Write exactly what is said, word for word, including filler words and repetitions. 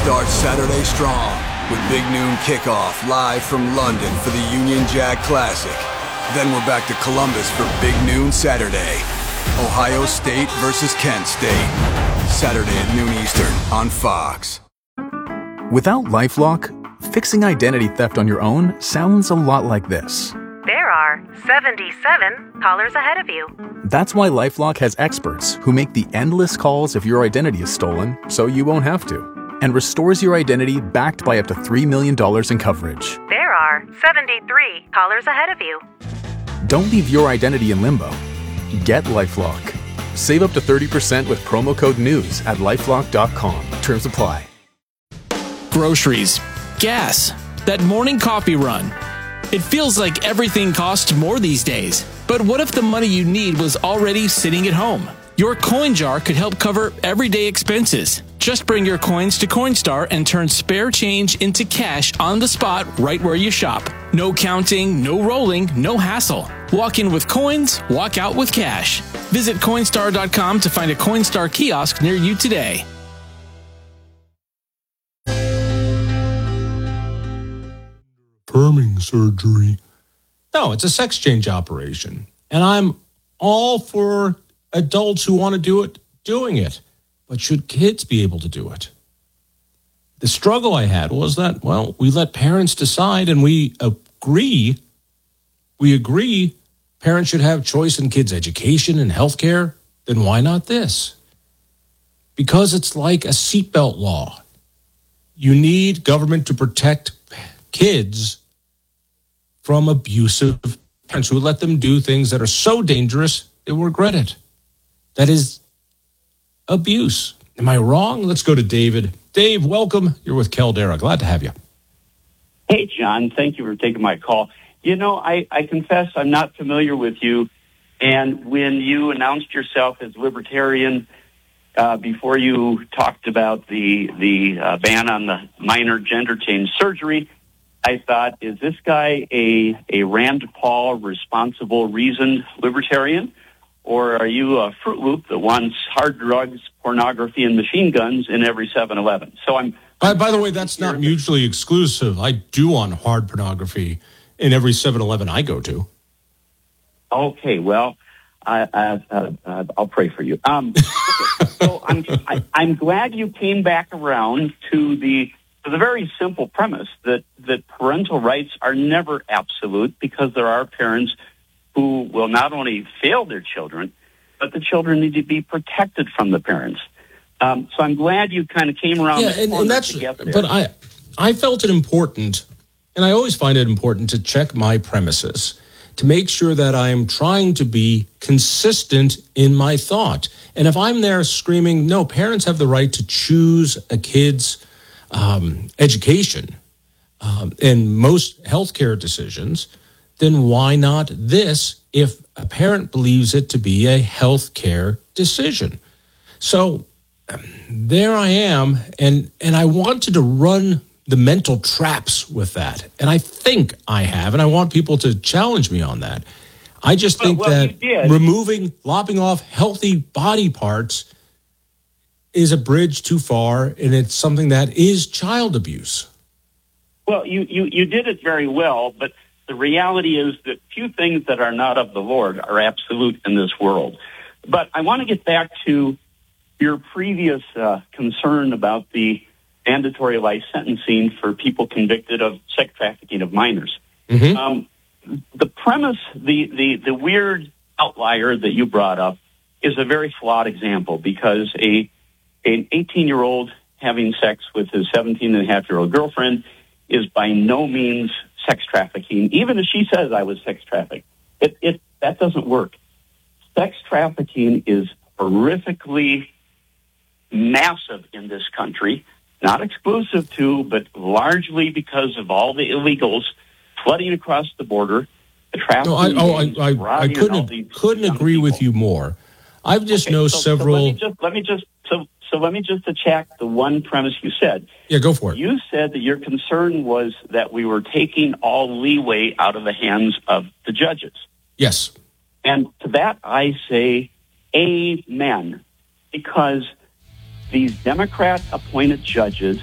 starts Saturday strong with Big Noon Kickoff live from London for the Union Jack Classic. Then we're back to Columbus for Big Noon Saturday. Ohio State versus Kent State. Saturday at noon Eastern on Fox. Without LifeLock, fixing identity theft on your own sounds a lot like this. There are seventy-seven callers ahead of you. That's why LifeLock has experts who make the endless calls if your identity is stolen so you won't have to, and restores your identity backed by up to three million dollars in coverage. There are seventy-three callers ahead of you. Don't leave your identity in limbo. Get LifeLock. Save up to thirty percent with promo code NEWS at lifelock dot com. Terms apply. Groceries, gas, that morning coffee run. It feels like everything costs more these days. But what if the money you need was already sitting at home? Your coin jar could help cover everyday expenses. Just bring your coins to Coinstar and turn spare change into cash on the spot right where you shop. No counting, no rolling, no hassle. Walk in with coins, walk out with cash. Visit Coinstar dot com to find a Coinstar kiosk near you today. Affirming surgery. No, it's a sex change operation. And I'm all for adults who want to do it, doing it. But should kids be able to do it? The struggle I had was that, well, we let parents decide and we agree, we agree parents should have choice in kids' education and healthcare. Then why not this? Because it's like a seatbelt law. You need government to protect kids from abusive parents who let them do things that are so dangerous they will regret it. That is abuse. Am I wrong? Let's go to David. Dave, welcome. You're with Caldera. Glad to have you. Hey, John. Thank you for taking my call. You know, I, I confess I'm not familiar with you. And when you announced yourself as libertarian uh, before you talked about the, the uh, ban on the minor gender change surgery, I thought, is this guy a, a Rand Paul responsible, reasoned libertarian? Or are you a Fruit Loop that wants hard drugs, pornography, and machine guns in every seven eleven? So I'm. By, by the way, that's not mutually exclusive. I do want hard pornography in every seven eleven I go to. Okay, well, I, I, uh, uh, I'll pray for you. Um, okay, so I'm I, I'm glad you came back around to the to the very simple premise that that parental rights are never absolute, because there are parents who will not only fail their children, but the children need to be protected from the parents. Um, so I'm glad you kind of came around. Yeah, and, and that's. To get there. But I, I felt it important, and I always find it important to check my premises, to make sure that I am trying to be consistent in my thought. And if I'm there screaming, no, parents have the right to choose a kid's um, education um, and most healthcare decisions, then why not this if a parent believes it to be a health care decision? So um, there I am, and, and I wanted to run the mental traps with that. And I think I have, and I want people to challenge me on that. I just think well, well, that removing, lopping off healthy body parts is a bridge too far, and it's something that is child abuse. Well, you, you, you did it very well, but the reality is that few things that are not of the Lord are absolute in this world. But I want to get back to your previous uh, concern about the mandatory life sentencing for people convicted of sex trafficking of minors. Mm-hmm. Um, the premise, the, the, the weird outlier that you brought up is a very flawed example, because a an eighteen-year-old having sex with his seventeen-and-a-half-year-old girlfriend is by no means sex trafficking, even if she says I was sex trafficked. It, it, that doesn't work. Sex trafficking is horrifically massive in this country, not exclusive to, but largely because of all the illegals flooding across the border. The trafficking. No, I, oh, I, I, I couldn't couldn't agree people. with you more. I've just okay, know so, several. So let me just let me just so so let me just attack the one premise you said. Yeah, go for it. You said that your concern was that we were taking all leeway out of the hands of the judges. Yes. And to that I say, amen, because these Democrat-appointed judges